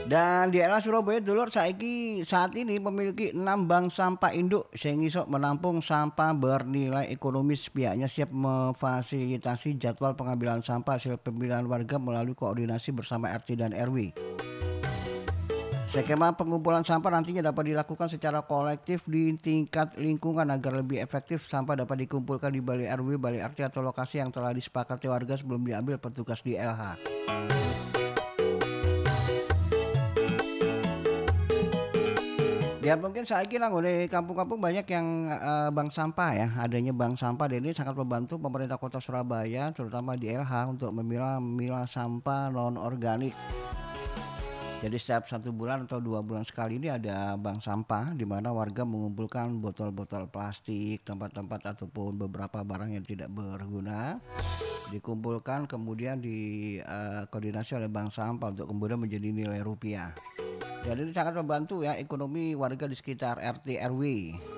Dan di LH Surabaya dulur saat ini memiliki 6 bank sampah induk sing iso menampung sampah bernilai ekonomis. Pihaknya siap memfasilitasi jadwal pengambilan sampah hasil pemilihan warga melalui koordinasi bersama RT dan RW. Skema pengumpulan sampah nantinya dapat dilakukan secara kolektif di tingkat lingkungan agar lebih efektif. Sampah dapat dikumpulkan di balai RW, balai RT atau lokasi yang telah disepakati warga sebelum diambil petugas di LH. Ya mungkin saiki nang nggone kampung-kampung banyak yang bank sampah ya. Adanya bank sampah dan ini sangat membantu pemerintah Kota Surabaya terutama di LH untuk memilah sampah non organik. Jadi setiap 1 bulan atau 2 bulan sekali ini ada bank sampah di mana warga mengumpulkan botol-botol plastik, tempat-tempat ataupun beberapa barang yang tidak berguna dikumpulkan kemudian koordinasi oleh bank sampah untuk kemudian menjadi nilai rupiah. Jadi ini sangat membantu ya ekonomi warga di sekitar RT RW.